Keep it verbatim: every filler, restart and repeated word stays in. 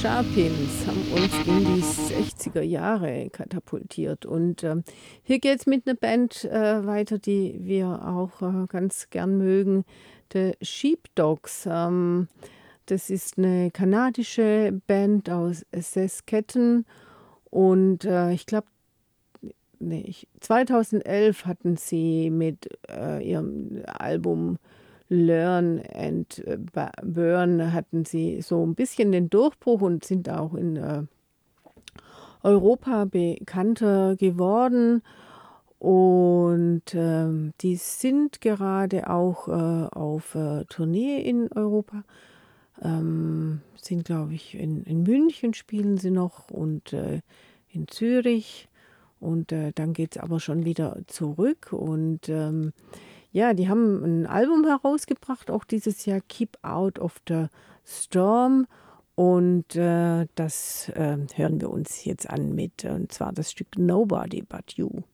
Sharpins haben uns in die sechziger Jahre katapultiert. Und ähm, hier geht es mit einer Band äh, weiter, die wir auch äh, ganz gern mögen, The Sheepdogs. Ähm, das ist eine kanadische Band aus Saskatchewan. Und äh, ich glaube, nee, ich, zweitausendelf hatten sie mit äh, ihrem Album Learn and äh, Ba- Burn hatten sie so ein bisschen den Durchbruch und sind auch in äh, Europa bekannter geworden. Und ähm, die sind gerade auch äh, auf äh, Tournee in Europa. Ähm, sind, glaube ich, in, in München spielen sie noch und äh, in Zürich. Und äh, dann geht es aber schon wieder zurück. Und ähm, ja, die haben ein Album herausgebracht, auch dieses Jahr, Keep Out of the Storm. Und äh, das äh, hören wir uns jetzt an mit, und zwar das Stück Nobody But You.